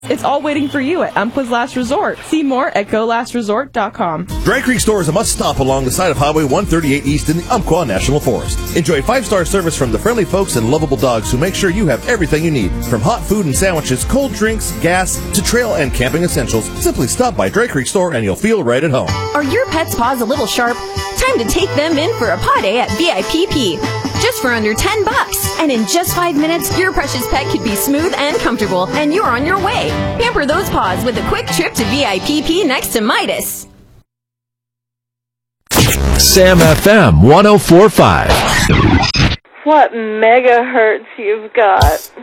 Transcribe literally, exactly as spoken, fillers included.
It's all waiting for you at Umpqua's Last Resort. See more at go last resort dot com. Dry Creek Store is a must-stop along the side of Highway one thirty-eight East in the Umpqua National Forest. Enjoy five-star service from the friendly folks and lovable dogs who make sure you have everything you need. From hot food and sandwiches, cold drinks, gas, to trail and camping essentials, simply stop by Dry Creek Store and you'll feel right at home. Are your pet's paws a little sharp? Time to take them in for a paw day at V I P P. Just for under ten bucks. And in just five minutes, your precious pet could be smooth and comfortable, and you're on your way. Pamper those paws with a quick trip to V I P P next to Midas. Sam F M one oh four point five. What megahertz you've got.